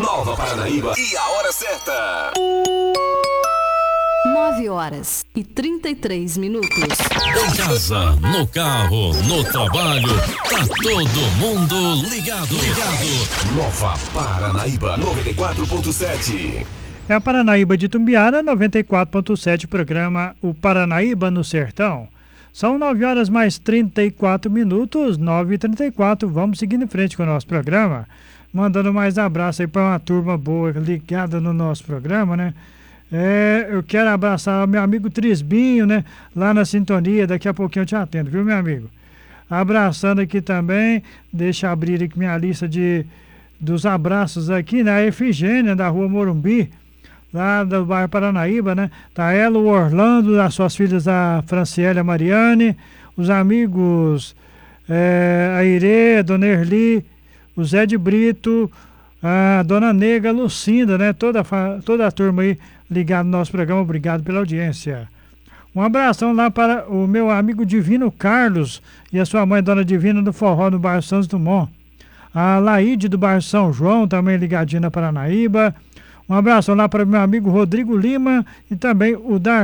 Nova Paranaíba e a hora certa. 9h33. Em casa, no carro, no trabalho, tá todo mundo ligado. Nova Paranaíba 94.7. É a Paranaíba de Itumbiara, 94.7, programa O Paranaíba no Sertão. São 9h34, 9h34. Vamos seguindo em frente com o nosso programa. Mandando mais abraço aí para uma turma boa ligada no nosso programa, né? Eu quero abraçar o meu amigo Trisbinho, né? Lá na sintonia, daqui a pouquinho eu te atendo, viu, meu amigo? Abraçando aqui também, deixa eu abrir aqui minha lista dos abraços aqui, né? A Efigênia, da Rua Morumbi, lá do bairro Paranaíba, né? Tá ela, o Orlando, as suas filhas, a Franciele e a Mariane, os amigos, a Irê, a Dona Erli, o Zé de Brito, a Dona Nega, a Lucinda, né? Toda a turma aí ligado no nosso programa, obrigado pela audiência. Um abração lá para o meu amigo Divino Carlos e a sua mãe, Dona Divina, do Forró, no bairro Santos Dumont. A Laíde, do bairro São João, também ligadinha na Paranaíba. Um abraço lá para o meu amigo Rodrigo Lima e também o